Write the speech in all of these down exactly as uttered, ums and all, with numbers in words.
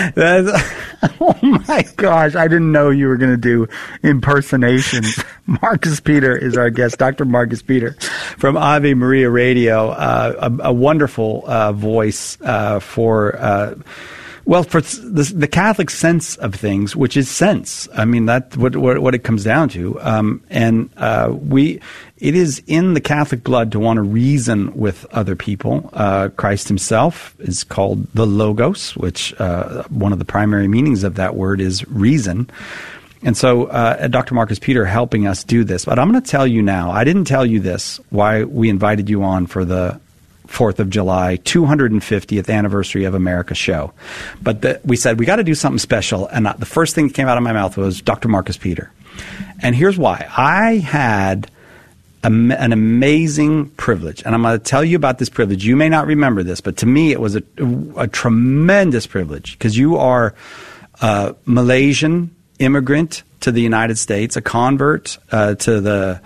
That's, oh my gosh, I didn't know you were going to do impersonations. Marcus Peter is our guest, Doctor Marcus Peter from Ave Maria Radio, uh, a, a wonderful uh, voice uh, for... Uh, Well, for the, the Catholic sense of things, which is sense, I mean, that's what, what, what it comes down to. Um, and uh, we, it is in the Catholic blood to want to reason with other people. Uh, Christ himself is called the Logos, which uh, one of the primary meanings of that word is reason. And so uh, Doctor Marcus Peter helping us do this. But I'm going to tell you now, I didn't tell you this, why we invited you on for the fourth of July, two hundred fiftieth anniversary of America show. But the, we said, we got to do something special. And the first thing that came out of my mouth was Doctor Marcus Peter. And here's why. I had a, an amazing privilege. And I'm going to tell you about this privilege. You may not remember this, but to me, it was a, a tremendous privilege because you are a Malaysian immigrant to the United States, a convert uh, to the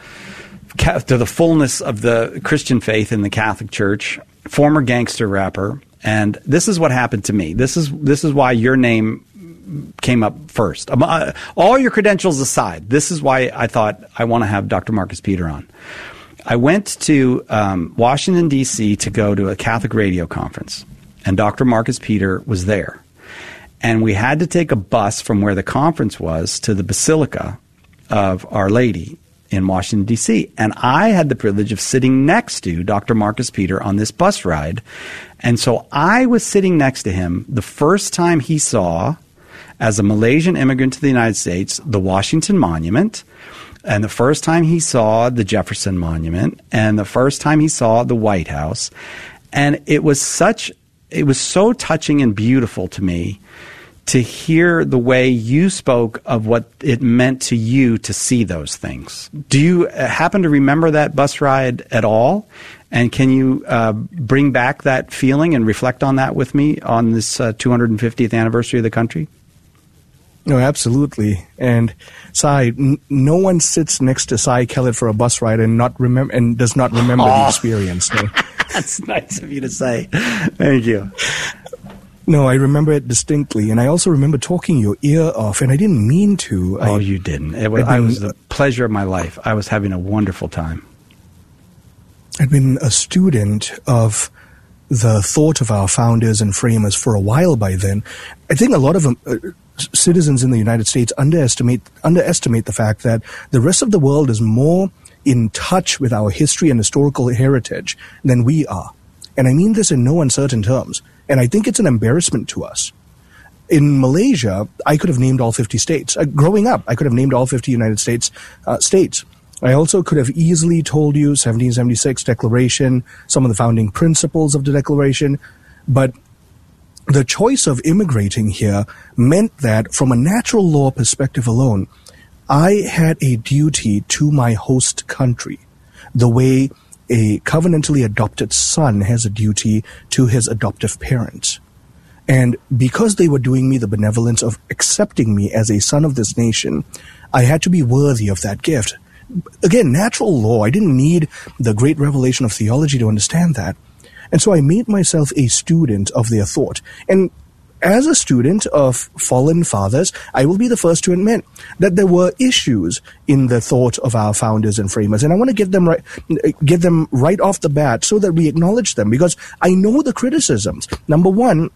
to the fullness of the Christian faith in the Catholic Church, former gangster rapper, and this is what happened to me. This is this is why your name came up first. Um, uh, all your credentials aside, this is why I thought I want to have Doctor Marcus Peter on. I went to um, Washington, D C to go to a Catholic radio conference, and Doctor Marcus Peter was there. And we had to take a bus from where the conference was to the Basilica of Our Lady in Washington, D C And I had the privilege of sitting next to Doctor Marcus Peter on this bus ride. And so I was sitting next to him the first time he saw, as a Malaysian immigrant to the United States, the Washington Monument, and the first time he saw the Jefferson Monument, and the first time he saw the White House. And it was such, it was so touching and beautiful to me to hear the way you spoke of what it meant to you to see those things. Do you happen to remember that bus ride at all? And can you uh, bring back that feeling and reflect on that with me on this uh, two hundred fiftieth anniversary of the country? No, absolutely. And Sai, n- no one sits next to Sai Kellett for a bus ride and not remember and does not remember oh. the experience. So. That's nice of you to say. Thank you. No, I remember it distinctly, and I also remember talking your ear off, and I didn't mean to. Oh, I, you didn't. It was, I was the pleasure of my life. I was having a wonderful time. I'd been a student of the thought of our founders and framers for a while by then. I think a lot of um, uh, citizens in the United States underestimate underestimate the fact that the rest of the world is more in touch with our history and historical heritage than we are. And I mean this in no uncertain terms. And I think it's an embarrassment to us. In Malaysia, I could have named all fifty states. Uh, growing up, I could have named all fifty United States uh, states. I also could have easily told you seventeen seventy-six Declaration, some of the founding principles of the Declaration. But the choice of immigrating here meant that from a natural law perspective alone, I had a duty to my host country, the way a covenantally adopted son has a duty to his adoptive parents. And because they were doing me the benevolence of accepting me as a son of this nation, I had to be worthy of that gift. Again, natural law. I didn't need the great revelation of theology to understand that. And so I made myself a student of their thought. And as a student of fallen fathers, I will be the first to admit that there were issues in the thought of our founders and framers, and I want to get them right, get them right off the bat so that we acknowledge them, because I know the criticisms. Number one,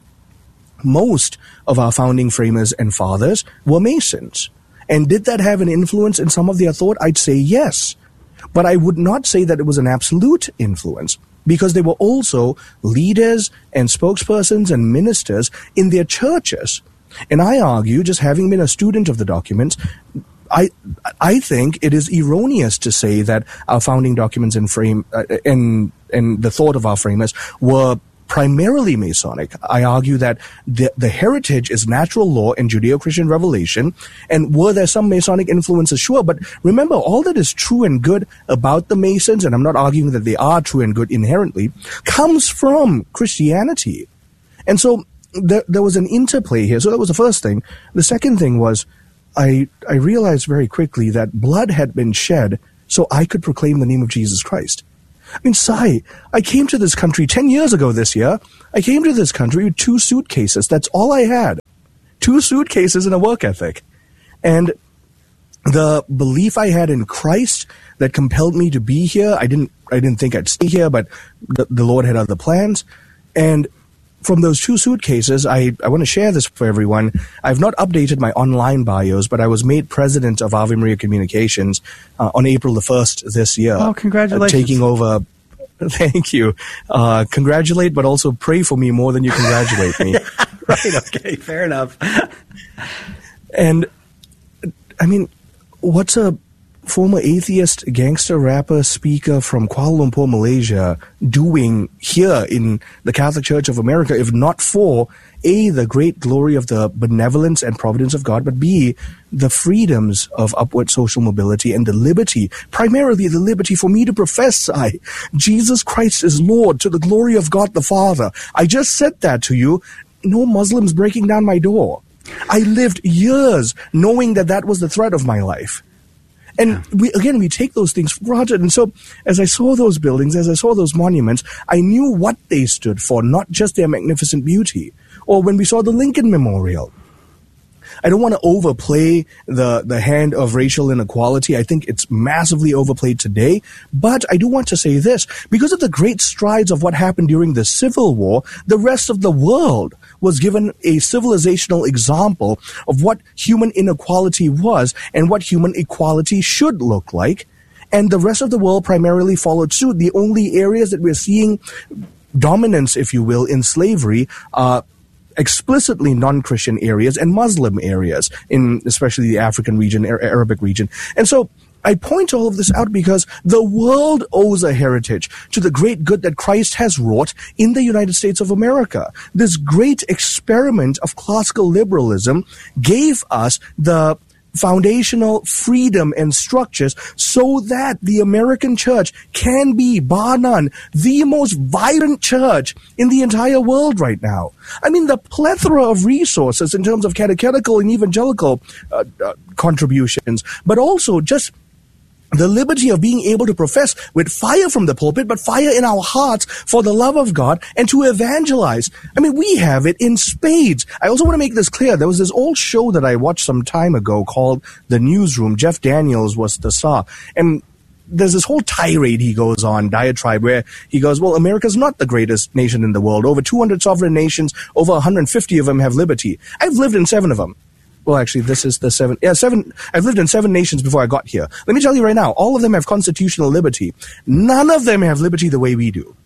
most of our founding framers and fathers were Masons, and did that have an influence in some of their thought? I'd say yes, but I would not say that it was an absolute influence, because they were also leaders and spokespersons and ministers in their churches. And I argue, just having been a student of the documents, I I think it is erroneous to say that our founding documents and frame uh, and and the thought of our framers were primarily Masonic. I argue that the, the heritage is natural law and Judeo-Christian revelation, and were there some Masonic influences? Sure, but remember, all that is true and good about the Masons, and I'm not arguing that they are true and good inherently, comes from Christianity. And so there, there was an interplay here. So that was the first thing. The second thing was I, I realized very quickly that blood had been shed so I could proclaim the name of Jesus Christ. I mean, Sai, I came to this country ten years ago this year. I came to this country with two suitcases. That's all I had. two suitcases and a work ethic. And the belief I had in Christ that compelled me to be here, I didn't I didn't think I'd stay here, but the, the Lord had other plans. And from those two suitcases, I, I want to share this for everyone. I've not updated my online bios, but I was made president of Ave Maria Communications uh, on April the first this year. Oh, congratulations. Uh, taking over. Thank you. Uh, congratulate, but also pray for me more than you congratulate me. Right, okay, fair enough. And, I mean, what's a former atheist gangster rapper speaker from Kuala Lumpur, Malaysia, doing here in the Catholic Church of America, if not for A, the great glory of the benevolence and providence of God, but B, the freedoms of upward social mobility and the liberty, primarily the liberty for me to profess I, Jesus Christ is Lord to the glory of God the Father. I just said that to you. No Muslims breaking down my door. I lived years knowing that that was the threat of my life. And yeah. we, again, we take those things for granted. And so as I saw those buildings, as I saw those monuments, I knew what they stood for, not just their magnificent beauty. Or when we saw the Lincoln Memorial, I don't want to overplay the, the hand of racial inequality. I think it's massively overplayed today. But I do want to say this. Because of the great strides of what happened during the Civil War, the rest of the world was given a civilizational example of what human inequality was and what human equality should look like. And the rest of the world primarily followed suit. The only areas that we're seeing dominance, if you will, in slavery are explicitly non-Christian areas and Muslim areas, in especially the African region, Arabic region. And so I point all of this out because the world owes a heritage to the great good that Christ has wrought in the United States of America. This great experiment of classical liberalism gave us the foundational freedom and structures so that the American church can be, bar none, the most vibrant church in the entire world right now. I mean, the plethora of resources in terms of catechetical and evangelical uh, uh, contributions, but also just the liberty of being able to profess with fire from the pulpit, but fire in our hearts for the love of God and to evangelize. I mean, we have it in spades. I also want to make this clear. There was this old show that I watched some time ago called The Newsroom. Jeff Daniels was the star. And there's this whole tirade he goes on, diatribe, where he goes, well, America's not the greatest nation in the world. Over two hundred sovereign nations, over one hundred fifty of them have liberty. I've lived in seven of them. Well, actually, this is the seven. Yeah, seven. I've lived in seven nations before I got here. Let me tell you right now, all of them have constitutional liberty. None of them have liberty the way we do.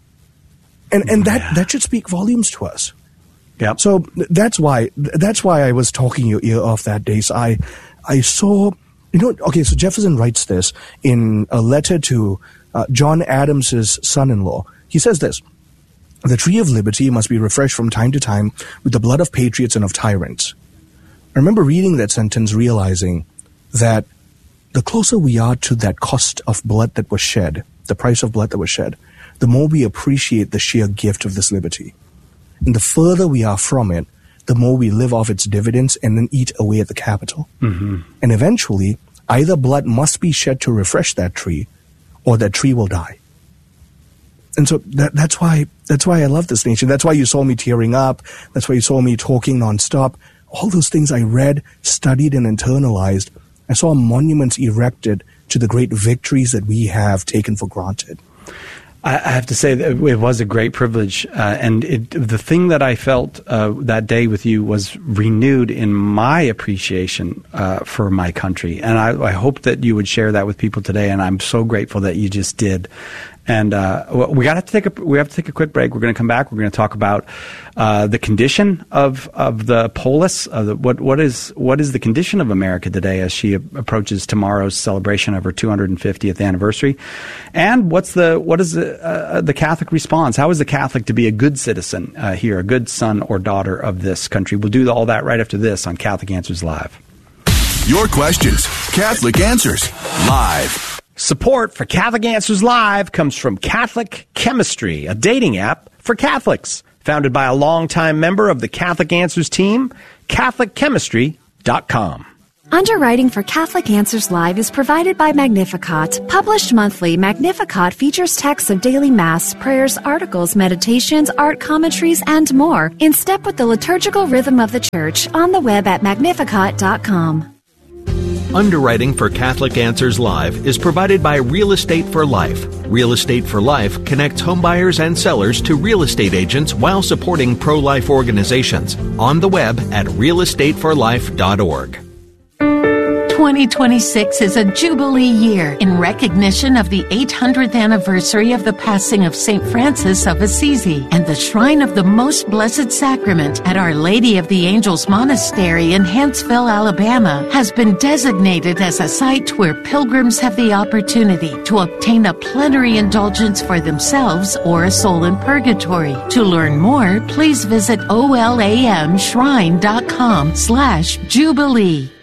And and that, yeah. that should speak volumes to us. Yeah. So that's why that's why I was talking your ear off that day. So I I saw, you know, okay. So Jefferson writes this in a letter to uh, John Adams's son-in-law. He says this: "The tree of liberty must be refreshed from time to time with the blood of patriots and of tyrants." I remember reading that sentence, realizing that the closer we are to that cost of blood that was shed, the price of blood that was shed, the more we appreciate the sheer gift of this liberty. And the further we are from it, the more we live off its dividends and then eat away at the capital. Mm-hmm. And eventually, either blood must be shed to refresh that tree, or that tree will die. And so that, that's why that's why I love this nation. That's why you saw me tearing up. That's why you saw me talking nonstop. All those things I read, studied, and internalized. I saw monuments erected to the great victories that we have taken for granted. I have to say that it was a great privilege, uh, and it, the thing that I felt uh, that day with you was renewed in my appreciation uh, for my country, and I, I hope that you would share that with people today. And I'm so grateful that you just did. And uh, we got to take a we have to take a quick break. We're going to come back. We're going to talk about uh, the condition of of the polis. Of the, what what is what is the condition of America today as she approaches tomorrow's celebration of her two hundred fiftieth anniversary, and what's the what is the uh, the Catholic response? How is the Catholic to be a good citizen uh, here, a good son or daughter of this country? We'll do all that right after this on Catholic Answers Live. Your questions, Catholic Answers Live. Support for Catholic Answers Live comes from Catholic Chemistry, a dating app for Catholics. Founded by a longtime member of the Catholic Answers team, Catholic Chemistry dot com. Underwriting for Catholic Answers Live is provided by Magnificat. Published monthly, Magnificat features texts of daily Mass, prayers, articles, meditations, art commentaries, and more in step with the liturgical rhythm of the Church on the web at magnificat dot com. Underwriting for Catholic Answers Live is provided by Real Estate for Life. Real Estate for Life connects homebuyers and sellers to real estate agents while supporting pro-life organizations. On the web at real estate for life dot org. twenty twenty-six is a Jubilee year in recognition of the eight hundredth anniversary of the passing of Saint Francis of Assisi, and the Shrine of the Most Blessed Sacrament at Our Lady of the Angels Monastery in Huntsville, Alabama, has been designated as a site where pilgrims have the opportunity to obtain a plenary indulgence for themselves or a soul in purgatory. To learn more, please visit olamshrine dot com slash Jubilee.